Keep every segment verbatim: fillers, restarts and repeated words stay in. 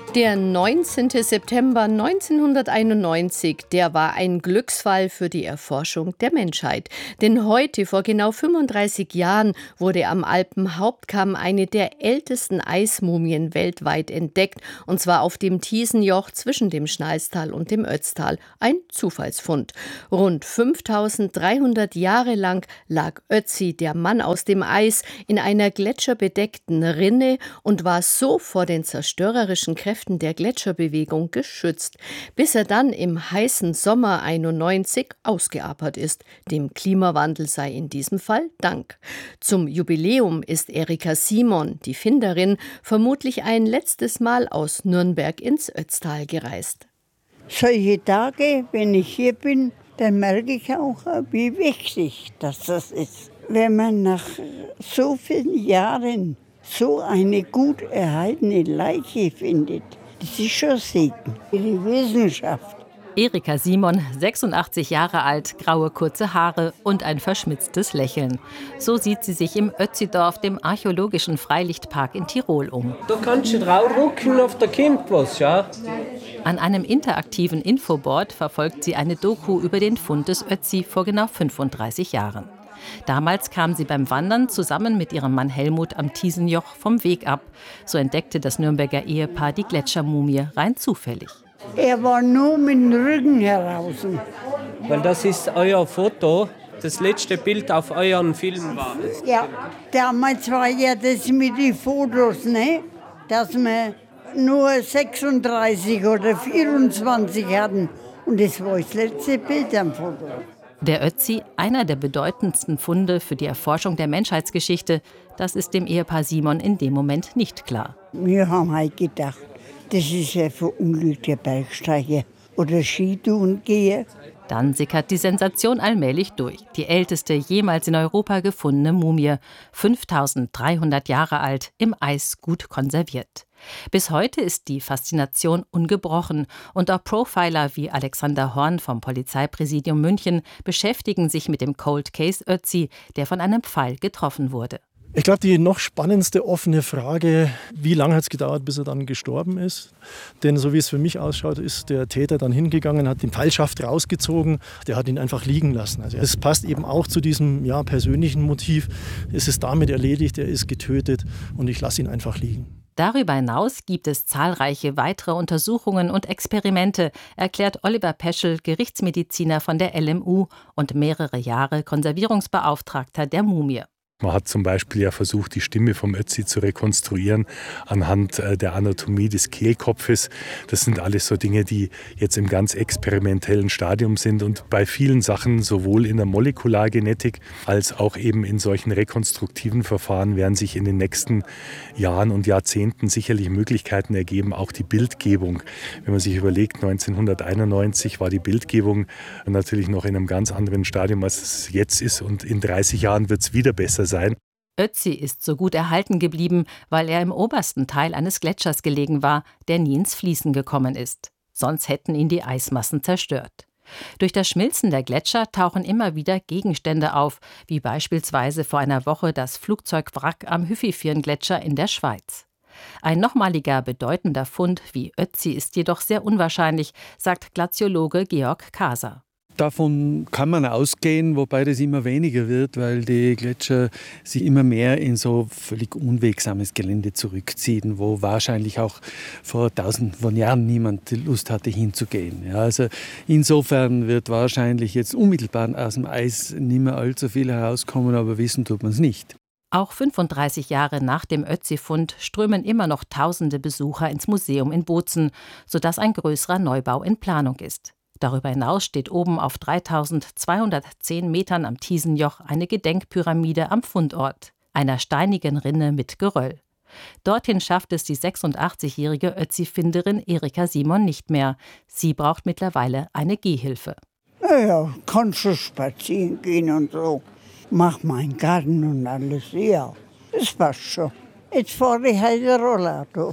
Der neunzehnten September neunzehnhunderteinundneunzig, der war ein Glücksfall für die Erforschung der Menschheit. Denn heute, vor genau fünfunddreißig Jahren, wurde am Alpenhauptkamm eine der ältesten Eismumien weltweit entdeckt, und zwar auf dem Thiesenjoch zwischen dem Schnalstal und dem Ötztal. Ein Zufallsfund. Rund fünftausenddreihundert Jahre lang lag Ötzi, der Mann aus dem Eis, in einer gletscherbedeckten Rinne und war so vor den zerstörerischen Kräften der Gletscherbewegung geschützt, bis er dann im heißen Sommer einundneunzig ausgeapert ist. Dem Klimawandel sei in diesem Fall Dank. Zum Jubiläum ist Erika Simon, die Finderin, vermutlich ein letztes Mal aus Nürnberg ins Ötztal gereist. Solche Tage, wenn ich hier bin, dann merke ich auch, wie wichtig das, das ist. Wenn man nach so vielen Jahren so eine gut erhaltene Leiche findet, das ist schon Segen für die Wissenschaft. Erika Simon, sechsundachtzig Jahre alt, graue kurze Haare und ein verschmitztes Lächeln. So sieht sie sich im Ötzidorf, dem archäologischen Freilichtpark in Tirol, um. Da kannst du drauf rucken, auf der kommt was, ja. An einem interaktiven Infoboard verfolgt sie eine Doku über den Fund des Ötzi vor genau fünfunddreißig Jahren. Damals kam sie beim Wandern zusammen mit ihrem Mann Helmut am Thiesenjoch vom Weg ab. So entdeckte das Nürnberger Ehepaar die Gletschermumie rein zufällig. Er war nur mit dem Rücken heraus. Weil das ist euer Foto, das letzte Bild auf euren Film war. Ja, damals war ja das mit den Fotos, ne? Dass wir nur sechsunddreißig oder vierundzwanzig hatten. Und das war das letzte Bild am Foto. Der Ötzi, einer der bedeutendsten Funde für die Erforschung der Menschheitsgeschichte, das ist dem Ehepaar Simon in dem Moment nicht klar. Wir haben halt gedacht, das ist ja verunglückter Bergsteiger oder Skitourengeher. Dann sickert die Sensation allmählich durch. Die älteste jemals in Europa gefundene Mumie, fünftausenddreihundert Jahre alt, im Eis gut konserviert. Bis heute ist die Faszination ungebrochen und auch Profiler wie Alexander Horn vom Polizeipräsidium München beschäftigen sich mit dem Cold Case Ötzi, der von einem Pfeil getroffen wurde. Ich glaube, die noch spannendste offene Frage, wie lange hat es gedauert, bis er dann gestorben ist? Denn so wie es für mich ausschaut, ist der Täter dann hingegangen, hat den Pfeilschaft rausgezogen, der hat ihn einfach liegen lassen. Also es passt eben auch zu diesem ja, persönlichen Motiv. Es ist damit erledigt, er ist getötet und ich lasse ihn einfach liegen. Darüber hinaus gibt es zahlreiche weitere Untersuchungen und Experimente, erklärt Oliver Peschel, Gerichtsmediziner von der L M U und mehrere Jahre Konservierungsbeauftragter der Mumie. Man hat zum Beispiel ja versucht, die Stimme vom Ötzi zu rekonstruieren anhand der Anatomie des Kehlkopfes. Das sind alles so Dinge, die jetzt im ganz experimentellen Stadium sind und bei vielen Sachen, sowohl in der Molekulargenetik als auch eben in solchen rekonstruktiven Verfahren, werden sich in den nächsten Jahren und Jahrzehnten sicherlich Möglichkeiten ergeben, auch die Bildgebung. Wenn man sich überlegt, neunzehnhunderteinundneunzig war die Bildgebung natürlich noch in einem ganz anderen Stadium, als es jetzt ist, und in dreißig Jahren wird es wieder besser sein. Ötzi ist so gut erhalten geblieben, weil er im obersten Teil eines Gletschers gelegen war, der nie ins Fließen gekommen ist. Sonst hätten ihn die Eismassen zerstört. Durch das Schmilzen der Gletscher tauchen immer wieder Gegenstände auf, wie beispielsweise vor einer Woche das Flugzeugwrack am Hüfifjörn-Gletscher in der Schweiz. Ein nochmaliger bedeutender Fund wie Ötzi ist jedoch sehr unwahrscheinlich, sagt Glaziologe Georg Kaser. Davon kann man ausgehen, wobei das immer weniger wird, weil die Gletscher sich immer mehr in so völlig unwegsames Gelände zurückziehen, wo wahrscheinlich auch vor tausenden von Jahren niemand die Lust hatte hinzugehen. Ja, also insofern wird wahrscheinlich jetzt unmittelbar aus dem Eis nicht mehr allzu viel herauskommen, aber wissen tut man es nicht. Auch fünfunddreißig Jahre nach dem Ötzi-Fund strömen immer noch tausende Besucher ins Museum in Bozen, sodass ein größerer Neubau in Planung ist. Darüber hinaus steht oben auf dreitausendzweihundertzehn Metern am Thiesenjoch eine Gedenkpyramide am Fundort, einer steinigen Rinne mit Geröll. Dorthin schafft es die sechsundachtzigjährige Ötzi-Finderin Erika Simon nicht mehr. Sie braucht mittlerweile eine Gehhilfe. Naja, kannst du spazieren gehen und so. Mach meinen Garten und alles, ja. Das passt schon. Jetzt fahre ich halt ein Rollator.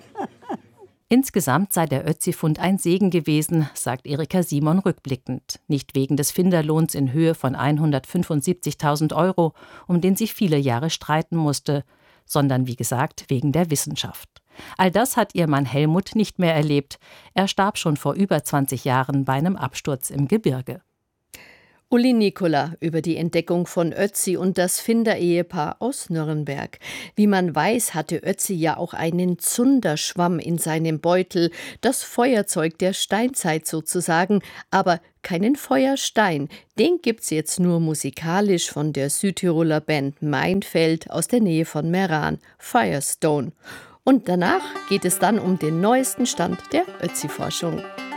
Insgesamt sei der Ötzi-Fund ein Segen gewesen, sagt Erika Simon rückblickend. Nicht wegen des Finderlohns in Höhe von hundertfünfundsiebzigtausend Euro, um den sie viele Jahre streiten musste, sondern wie gesagt wegen der Wissenschaft. All das hat ihr Mann Helmut nicht mehr erlebt. Er starb schon vor über zwanzig Jahren bei einem Absturz im Gebirge. Uli Nikola über die Entdeckung von Ötzi und das Finder-Ehepaar aus Nürnberg. Wie man weiß, hatte Ötzi ja auch einen Zunderschwamm in seinem Beutel, das Feuerzeug der Steinzeit sozusagen, aber keinen Feuerstein. Den gibt's jetzt nur musikalisch von der Südtiroler Band Meinfeld aus der Nähe von Meran, Firestone. Und danach geht es dann um den neuesten Stand der Ötzi-Forschung.